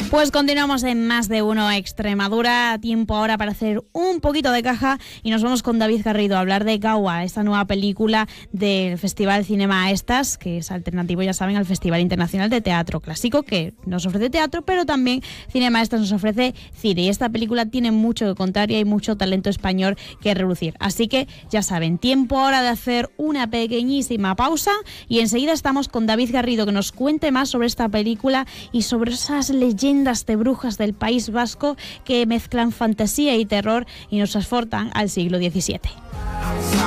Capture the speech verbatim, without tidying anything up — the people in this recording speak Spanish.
Pues continuamos en Más de Uno Extremadura. Tiempo ahora para hacer un poquito de caja y nos vamos con David Garrido a hablar de Gaua, esta nueva película del Festival Cinema Estas, que es alternativo, ya saben, al Festival Internacional de Teatro Clásico, que nos ofrece teatro, pero también Cinema Estas nos ofrece cine. Y esta película tiene mucho que contar y hay mucho talento español que relucir. Así que ya saben, tiempo ahora de hacer una pequeñísima pausa y enseguida estamos con David Garrido, que nos cuente más sobre esta película y sobre esas leyendas de brujas del País Vasco que mezclan fantasía y terror y nos transportan al siglo diecisiete.